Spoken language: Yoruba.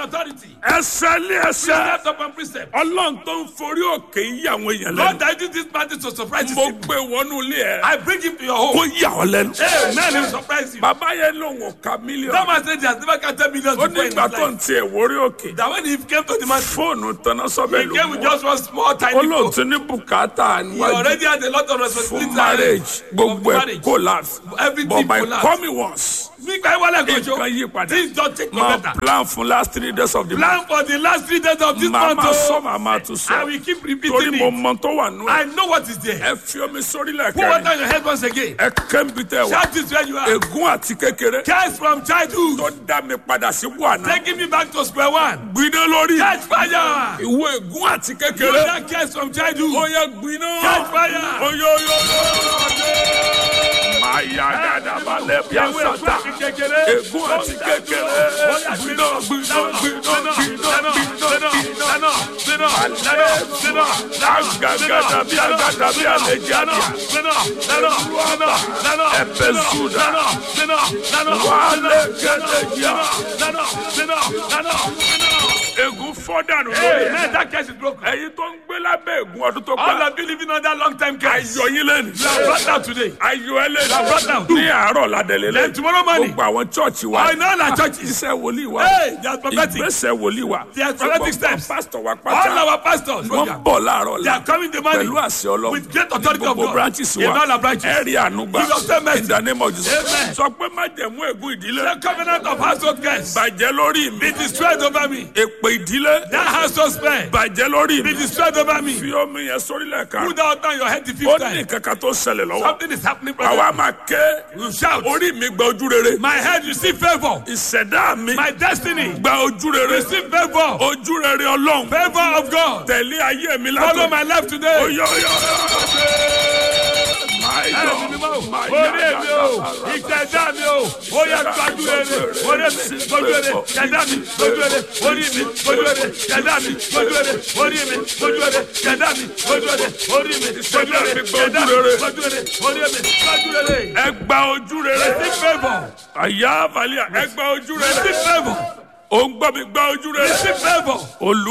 authority. ẹsẹ̀ ní ẹsẹ̀ Precept upon precept. ọlọ́run tó ń forí òkè yí àwọn èèyàn God lẹ́nu. that did this matter to surprise mo you. gbé wọnú ilé ẹ I bring him to your kó home. yà ọ́ lẹ́nu. Amen. He will surprise you. bàbá yẹn lòun ò ka That mílíọ̀nù. man said he has never counted millions ó ní before in ìgbà his tó ń life. tiẹ̀ wórí òkè. That when he came to the man, fóònù tanná sọ́bẹ̀ he ló came mú with wa. just one small tiny ó lóun phone. ti ní bùkátà He níwájú already had a lot of fún responsibility. marriage gbogbo of ẹ̀ marriage. collapse. Everything but my collapsed. coming once Nígbà ìwọlẹ̀ nǹkan kojú. yí padà. Things don't take no máa better. plan fún last 3 days of the month. Plan for the last 3 days of this màá month. máa sọ Oh, màá máa tún I sọ. will keep torí repeating mo it. mọ tó wà nù I ẹ. know what is there. ẹ fi omi sórí Put water lẹ́kẹ̀rẹ́. on your head once again. ẹ kẹ́ńbi tẹ wá. Shout this where you are. ègún àti kékeré Curse from childhood. tó dá mi padà sí buhana. Taking me back to square one. gbiná lórí. Catch fire. ìwọ ègún àti You kékeré. that curse from childhood. ó yẹ gbiná. Catch fire. oyoyoyo. máa yá dáadáa balẹ̀ bí àṣàtà. ègún àti kékeré. gbiná gbiná gbiná gbiná gbiná. agagada bí agada bí àlejò àbíà. ẹ̀pẹ̀ sùdà. wàhálẹ̀ kẹ́lẹ́jà. ègún fọ́ dànù Hey, lórí. man, that curse is broken. ẹ̀yin tó ń gbé lábẹ́ ègún ọdún tó All gbà. of you living under long time curse. ayọ̀ yín lẹ́nu. You are brought down today. ayọ̀ ẹ brought down. lẹ́nu. ní àárọ̀ ládẹ́lẹ́ Then tomorrow morning. gbogbo àwọn chọ́ọ̀chì wa. I know our churches. iṣẹ́ wòlíì wa. Hey, they are prophetic. ìgbésẹ̀ wòlíì wa. They are prophetic gbogbo steps. pásítọ̀ wa All pátá. our pastors. wọ́n bọ̀ láàárọ̀ They are la. coming the money pẹ̀lú àṣẹ ọlọ́run. with great authority ní of gbogbo God. branches In wa. all our branches. ẹ̀rí ànúgbà. Give us ten mercy. in the name of Jesus. Amen. sọ pé má jẹ̀mú ègún ìdílé. The covenant of household curse. bàjẹ́ lórí mi. Be destroyed over me. èpè ìdílé. That household spell. bàjẹ́ lórí Be mi. destroyed over me. fi omi yẹn sórí lẹ́ẹ̀kan. Put that on your head the ó fifth ní time. kankan tó ṣẹlẹ̀ lọ́wọ́. Something is happening, brother. àwa máa ké. You shout. orí mi gba ojú rere. My head receive favor. ìṣẹ̀dá mi My destiny gba ojú rere. receive favor. ojú rere ọlọ́run. Favor of God. tẹ̀lé ayé mi Follow látọ̀. my life today. oyoyo. Orí mi o, ìṣẹ̀dá mi o, ó yẹ gbájú rere, orí mi gbójú rere, ṣẹ̀dá mi gbójú rere, orí mi gbójú rere, ṣẹ̀dá mi gbójú rere, orí mi gbójú rere, ṣẹ̀dá mi gbójú rere, orí mi gbójú rere, ṣẹ̀dá mi gbójú rere, orí mi gbójú rere. ẹ gba ojú rere. Receive favour. àyà àbálẹ̀ ẹ gba ojú rere. Receive favour. ó ń gbọ́ mi gba ojú rere. Receive favour. olú